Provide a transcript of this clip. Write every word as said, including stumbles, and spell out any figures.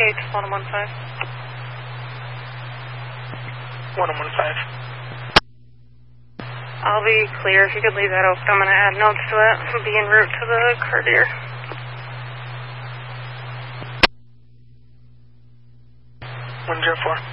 K to one one five. one one five. I'll be clear. If you could leave that open, I'm going to add notes to it. Be en route to the Cartier. one zero four.